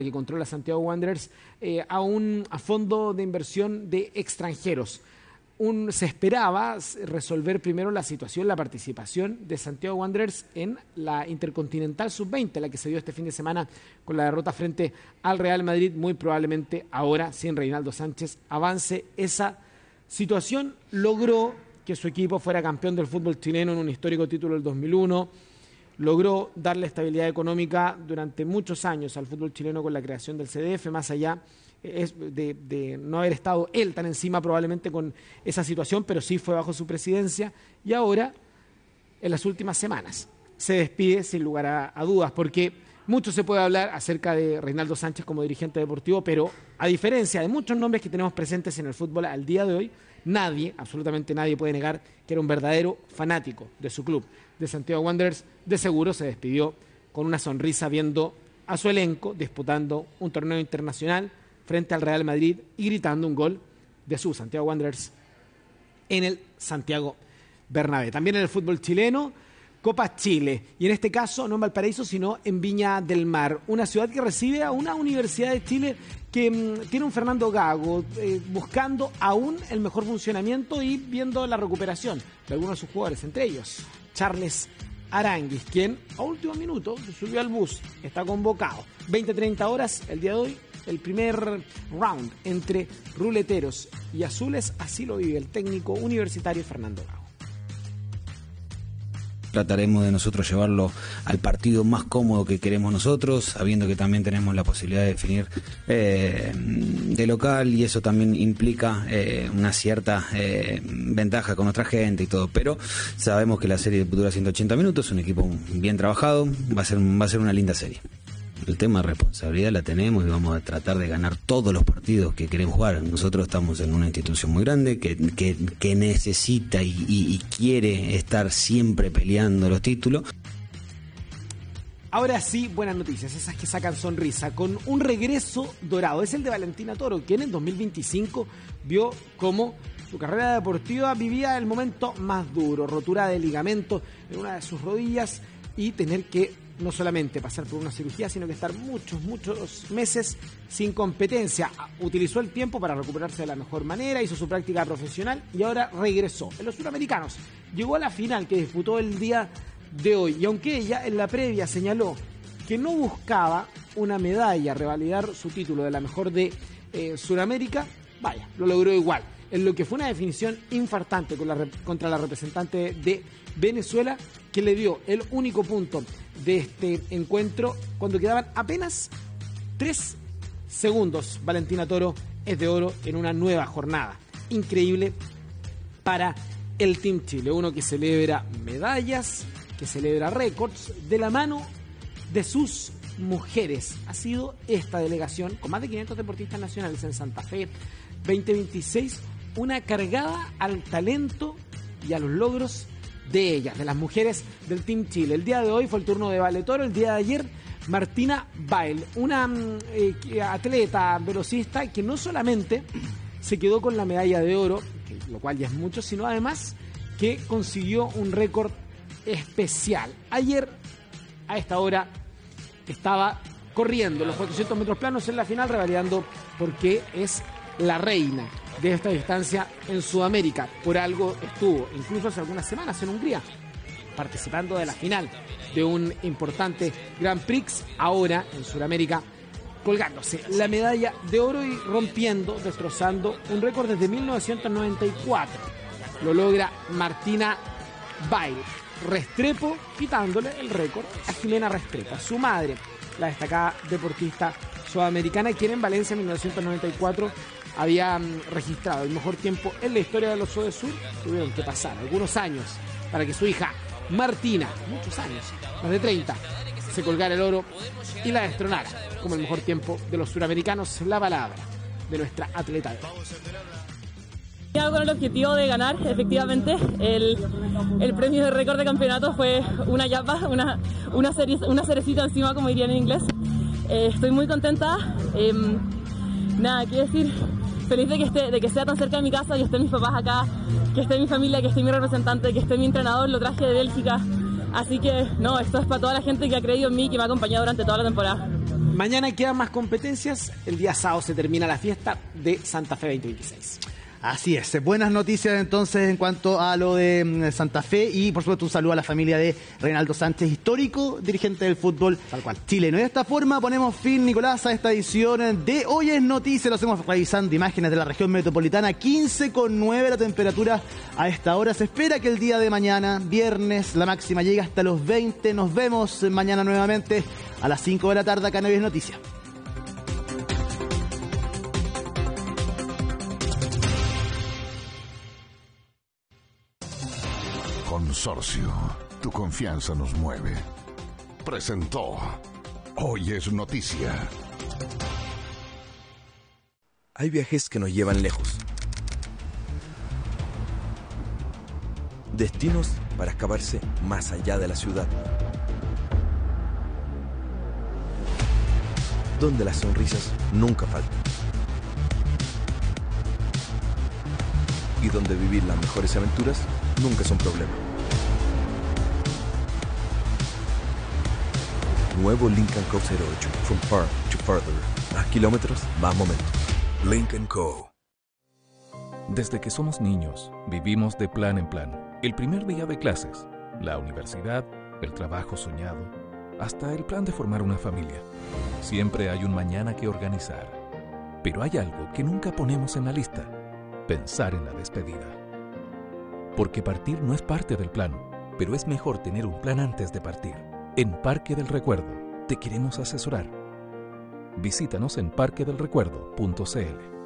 que controla Santiago Wanderers a fondo de inversión de extranjeros. Se esperaba resolver primero la situación, la participación de Santiago Wanderers en la Intercontinental Sub-20, la que se dio este fin de semana con la derrota frente al Real Madrid. Muy probablemente ahora, sin Reinaldo Sánchez, avance esa situación. Logró que su equipo fuera campeón del fútbol chileno en un histórico título del 2001. Logró darle estabilidad económica durante muchos años al fútbol chileno con la creación del CDF, más allá de no haber estado él tan encima probablemente con esa situación, pero sí fue bajo su presidencia. Y ahora, en las últimas semanas, se despide sin lugar a dudas, porque mucho se puede hablar acerca de Reinaldo Sánchez como dirigente deportivo, pero a diferencia de muchos nombres que tenemos presentes en el fútbol al día de hoy, nadie, absolutamente nadie puede negar que era un verdadero fanático de su club, de Santiago Wanderers. De seguro se despidió con una sonrisa viendo a su elenco disputando un torneo internacional frente al Real Madrid y gritando un gol de su Santiago Wanderers en el Santiago Bernabéu. También en el fútbol chileno, Copa Chile, y en este caso no en Valparaíso, sino en Viña del Mar, una ciudad que recibe a una Universidad de Chile que tiene un Fernando Gago, buscando aún el mejor funcionamiento y viendo la recuperación de algunos de sus jugadores, entre ellos Charles Aránguiz, quien a último minuto subió al bus, está convocado. 20-30 horas el día de hoy, el primer round entre ruleteros y azules, así lo vive el técnico universitario Fernando Gago. Trataremos de nosotros llevarlo al partido más cómodo que queremos nosotros, sabiendo que también tenemos la posibilidad de definir de local, y eso también implica una cierta ventaja con nuestra gente y todo, pero sabemos que la serie dura 180 minutos, un equipo bien trabajado, va a ser una linda serie. El tema de responsabilidad la tenemos y vamos a tratar de ganar todos los partidos que queremos jugar. Nosotros estamos en una institución muy grande que necesita y quiere estar siempre peleando los títulos. Ahora sí, buenas noticias, esas que sacan sonrisa, con un regreso dorado. Es el de Valentina Toro, quien en 2025 vio cómo su carrera deportiva vivía el momento más duro, rotura de ligamento en una de sus rodillas y tener que no solamente pasar por una cirugía, sino que estar muchos meses sin competencia. Utilizó el tiempo para recuperarse de la mejor manera, hizo su práctica profesional y ahora regresó. En los Suramericanos llegó a la final que disputó el día de hoy, y aunque ella en la previa señaló que no buscaba una medalla, revalidar su título de la mejor de Sudamérica, vaya, lo logró igual. En lo que fue una definición infartante contra la representante de Venezuela, que le dio el único punto de este encuentro cuando quedaban apenas 3 segundos. Valentina Toro es de oro en una nueva jornada. Increíble para el Team Chile, uno que celebra medallas, que celebra récords de la mano de sus mujeres. Ha sido esta delegación con más de 500 deportistas nacionales en Santa Fe 2026, una cargada al talento y a los logros de ellas, de las mujeres del Team Chile. El día de hoy fue el turno de Vale Toro, el día de ayer Martina Bail, una atleta velocista que no solamente se quedó con la medalla de oro, lo cual ya es mucho, sino además que consiguió un récord especial. Ayer, a esta hora, estaba corriendo los 400 metros planos en la final, revalidando porque es la reina de esta distancia en Sudamérica. Por algo estuvo, incluso hace algunas semanas, en Hungría, participando de la final de un importante Grand Prix. Ahora en Sudamérica, colgándose la medalla de oro y rompiendo, destrozando un récord desde 1994. Lo logra Martina Bail Restrepo, quitándole el récord a Jimena Restrepo, su madre, la destacada deportista sudamericana, quien en Valencia en 1994 había registrado el mejor tiempo en la historia de los Sodesur. Tuvieron que pasar algunos años para que su hija Martina, muchos años, más de 30, se colgara el oro y la destronara como el mejor tiempo de los suramericanos. La palabra de nuestra atleta de hoy. Con el objetivo de ganar, efectivamente, el premio de récord de campeonato fue una yapa, una cerecita encima, como dirían en inglés. Estoy muy contenta. Nada, quiero decir, feliz de que sea tan cerca de mi casa, que estén mis papás acá, que esté mi familia, que esté mi representante, que esté mi entrenador, lo traje de Bélgica. Así que, no, esto es para toda la gente que ha creído en mí y que me ha acompañado durante toda la temporada. Mañana quedan más competencias. El día sábado se termina la fiesta de Santa Fe 2026. Así es, buenas noticias entonces en cuanto a lo de Santa Fe y por supuesto un saludo a la familia de Reinaldo Sánchez, histórico dirigente del fútbol chileno. Y de esta forma ponemos fin, Nicolás, a esta edición de Hoy es Noticia. Lo hacemos revisando imágenes de la región metropolitana, 15,9 la temperatura a esta hora. Se espera que el día de mañana, viernes, la máxima llegue hasta los 20. Nos vemos mañana nuevamente a las 5 de la tarde acá en Hoy es Noticia. Consorcio, tu confianza nos mueve. Presentó Hoy es Noticia. Hay viajes que nos llevan lejos. Destinos para escaparse más allá de la ciudad. Donde las sonrisas nunca faltan. Y donde vivir las mejores aventuras nunca es un problema. Nuevo Lincoln Co. 08. From far to further. Más kilómetros, más momentos. Lincoln Co. Desde que somos niños, vivimos de plan en plan. El primer día de clases, la universidad, el trabajo soñado, hasta el plan de formar una familia. Siempre hay un mañana que organizar. Pero hay algo que nunca ponemos en la lista: pensar en la despedida. Porque partir no es parte del plan, pero es mejor tener un plan antes de partir. En Parque del Recuerdo te queremos asesorar. Visítanos en parquedelrecuerdo.cl.